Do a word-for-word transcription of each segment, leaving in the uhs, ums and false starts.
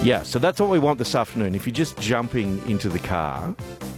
Yeah, so that's what we want this afternoon. If you're just jumping into the car,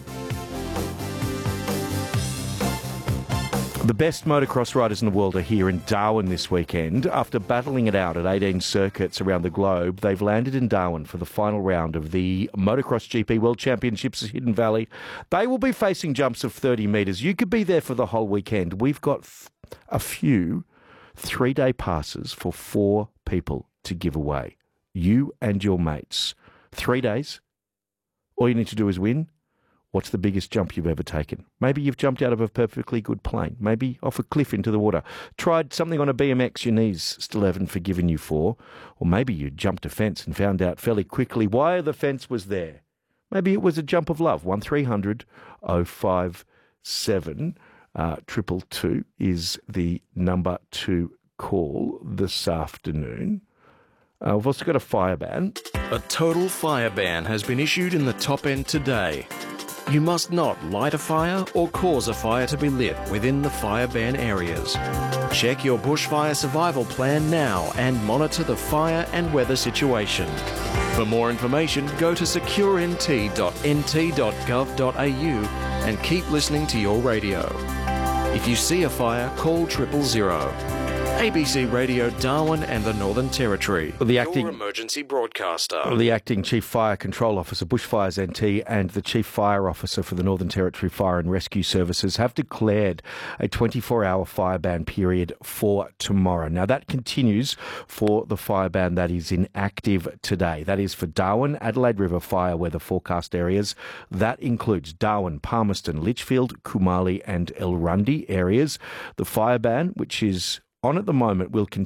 the best motocross riders in the world are here in Darwin this weekend. After battling it out at eighteen circuits around the globe, they've landed in Darwin for the final round of the Motocross G P World Championships at Hidden Valley. They will be facing jumps of thirty metres. You could be there for the whole weekend. We've got f- a few three-day passes for four people to give away. You and your mates. Three days. All you need to do is win. What's the biggest jump you've ever taken? Maybe you've jumped out of a perfectly good plane. Maybe off a cliff into the water. Tried something on a B M X your knees still haven't forgiven you for. Or maybe you jumped a fence and found out fairly quickly why the fence was there. Maybe it was a jump of love. one three hundred oh five seven uh, triple two is the number to call this afternoon. Uh, we've also got a fire ban. A total fire ban has been issued in the top end today. You must not light a fire or cause a fire to be lit within the fire ban areas. Check your bushfire survival plan now and monitor the fire and weather situation. For more information, go to secure n t dot n t dot gov dot a u and keep listening to your radio. If you see a fire, call triple zero. A B C Radio Darwin and the Northern Territory. The acting, your emergency broadcaster. The acting Chief Fire Control Officer, Bushfires N T, and the Chief Fire Officer for the Northern Territory Fire and Rescue Services have declared a twenty-four hour fire ban period for tomorrow. Now, that continues for the fire ban that is inactive today. That is for Darwin, Adelaide River fire weather forecast areas. That includes Darwin, Palmerston, Litchfield, Kumali and Elrundi areas. The fire ban, which is on at the moment, will continue